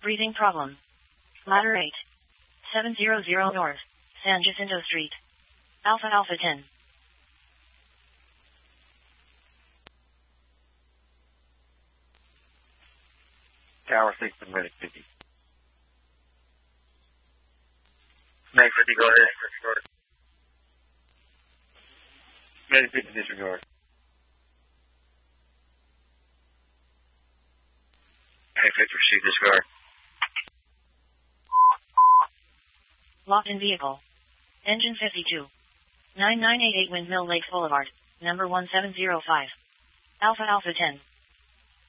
Breathing problem. Ladder 8. 700 North, San Jacinto Street. Alpha Alpha 10. Tower 6 and Medic 50. Medic 50, go ahead. Medic 50, disregard. Medic 50, receive disregard. Locked in vehicle. Engine 52. 9988 Windmill Lakes Boulevard, number 1705. Alpha Alpha 10.